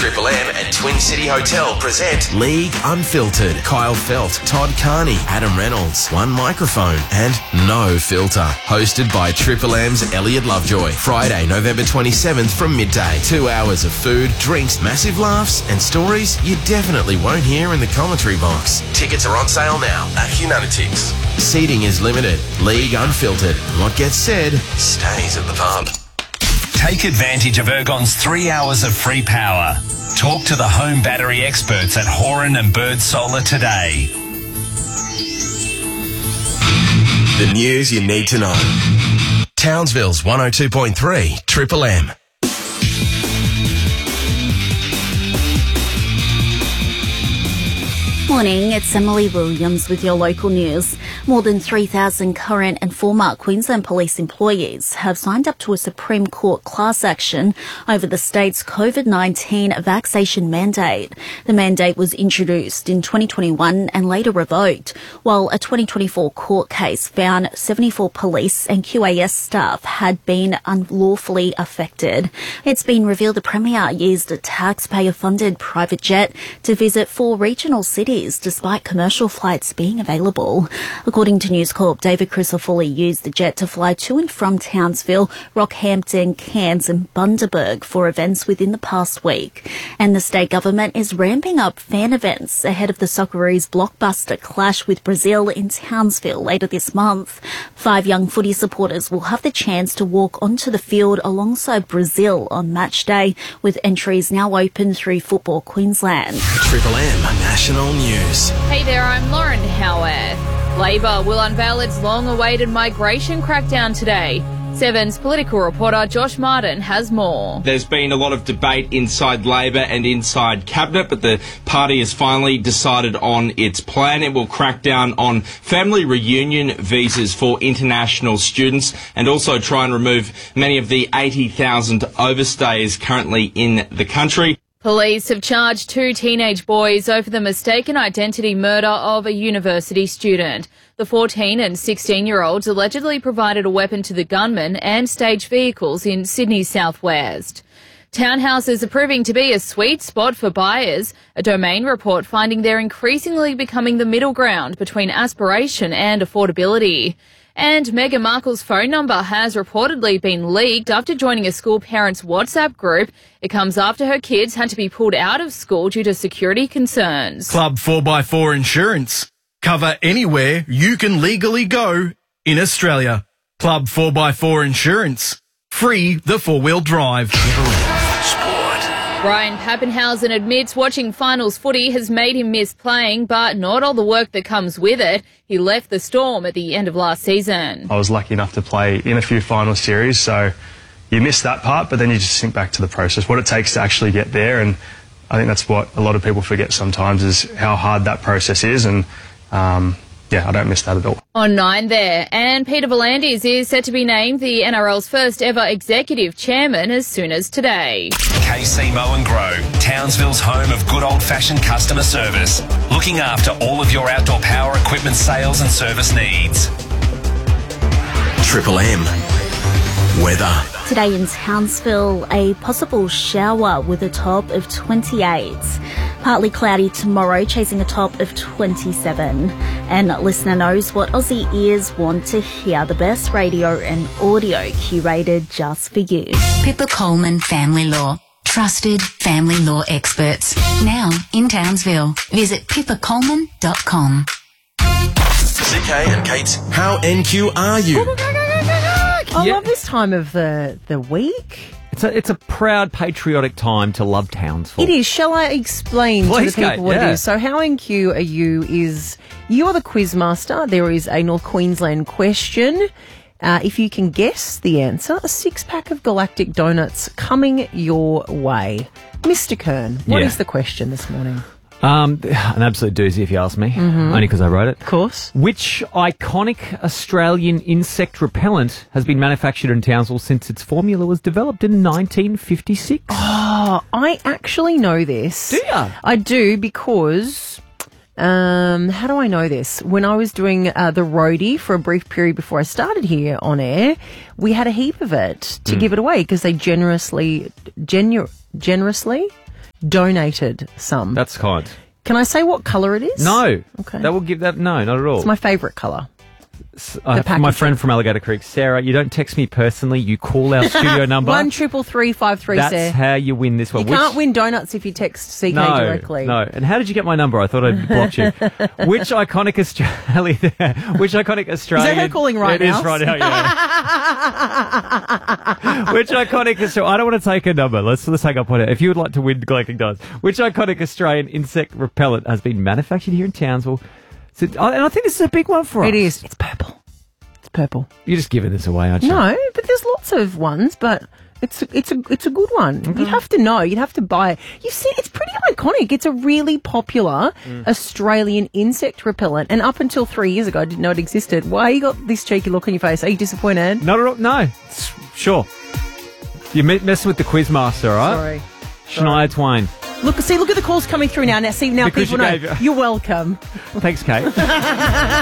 Triple M and Twin City Hotel present League Unfiltered. Kyle Felt, Todd Carney, Adam Reynolds, One Microphone and No Filter. Hosted by Triple M's Elliot Lovejoy. Friday, November 27th from midday. 2 hours of food, drinks, massive laughs and stories you definitely won't hear in the commentary box. Tickets are on sale now at Hunanatics. Seating is limited. League Unfiltered. What gets said stays at the pub. Take advantage of Ergon's 3 hours of free power. Talk to the home battery experts at Horan and Bird Solar today. The news you need to know. Townsville's 102.3 Triple M. Morning, it's Emily Williams with your local news. More than 3,000 current and former Queensland Police employees have signed up to a Supreme Court class action over the state's COVID-19 vaccination mandate. The mandate was introduced in 2021 and later revoked, while a 2024 court case found 74 police and QAS staff had been unlawfully affected. It's been revealed the Premier used a taxpayer-funded private jet to visit 4 regional cities despite commercial flights being available. According to News Corp, David Crisafulli used the jet to fly to and from Townsville, Rockhampton, Cairns and Bundaberg for events within the past week. And the state government is ramping up fan events ahead of the Socceroos' blockbuster clash with Brazil in Townsville later this month. 5 young footy supporters will have the chance to walk onto the field alongside Brazil on match day, with entries now open through Football Queensland. Triple M National News. Hey there, I'm Lauren Howarth. Labor will unveil its long-awaited migration crackdown today. Seven's political reporter Josh Martin has more. There's been a lot of debate inside Labor and inside Cabinet, but the party has finally decided on its plan. It will crack down on family reunion visas for international students and also try and remove many of the 80,000 overstays currently in the country. Police have charged 2 teenage boys over the mistaken identity murder of a university student. The 14 and 16-year-olds allegedly provided a weapon to the gunman and staged vehicles in Sydney's southwest. Townhouses are proving to be a sweet spot for buyers, a Domain report finding they're increasingly becoming the middle ground between aspiration and affordability. And Meghan Markle's phone number has reportedly been leaked after joining a school parents' WhatsApp group. It comes after her kids had to be pulled out of school due to security concerns. Club 4x4 Insurance. Cover anywhere you can legally go in Australia. Club 4x4 Insurance. Free the 4-wheel drive. Ryan Pappenhausen admits watching finals footy has made him miss playing, but not all the work that comes with it. He left the Storm at the end of last season. I was lucky enough to play in a few final series, so you miss that part, but then you just think back to the process, what it takes to actually get there, and I think that's what a lot of people forget sometimes is how hard that process is, and I don't miss that at all. On 9 there, and Peter V'landys is set to be named the NRL's first ever executive chairman as soon as today. KC Mow and Grow, Townsville's home of good old-fashioned customer service, looking after all of your outdoor power equipment sales and service needs. Triple M weather. Today in Townsville, a possible shower with a top of 28. Partly cloudy tomorrow, chasing a top of 27. And listener knows what Aussie ears want to hear. The best radio and audio curated just for you. Pippa Coleman Family Law. Trusted family law experts. Now in Townsville. Visit pippacoleman.com. CK and Kate's How NQ Are You? I love this time of the week. It's a proud, patriotic time to love Townsville. It is. Shall I explain to the people what it is? So how NQ are you is, you are the quiz master. There is a North Queensland question. If you can guess the answer, a 6-pack of Galactic Donuts coming your way. Mr. Kern, what is the question this morning? An absolute doozy, if you ask me. Only because I wrote it. Of course. Which iconic Australian insect repellent has been manufactured in Townsville since its formula was developed in 1956? Oh, I actually know this. Do you? I do because... how do I know this? When I was doing the roadie for a brief period before I started here on air, we had a heap of it to give it away because they generously donated some. That's kind. Can I say what colour it is? No. Okay. That will give that. No, not at all. It's my favourite colour. My friend from Alligator Creek, Sarah, you don't text me personally. You call our studio number. 133353. That's how you win this one. You can't win donuts if you text CK directly. No. And how did you get my number? I thought I'd blocked you. Which iconic Australian? Is that her calling right now? It is right now. Yeah. Which iconic Australian? I don't want to take a number. Let's hang up on it. If you would like to win collecting donuts, which iconic Australian insect repellent has been manufactured here in Townsville? So, and I think this is a big one for us. It is. It's purple. It's purple. You're just giving this away, aren't you? No, but there's lots of ones, but it's a good one. Mm-hmm. You'd have to know. You'd have to buy it. You've seen it's pretty iconic. It's a really popular Australian insect repellent. And up until 3 years ago, I didn't know it existed. Why you got this cheeky look on your face? Are you disappointed? Not at all. No. Sure. You're messing with the quizmaster, all right? Sorry. Shania Twain. Look at the calls coming through now. Now, see, now because people know. You're welcome. Thanks, Kate.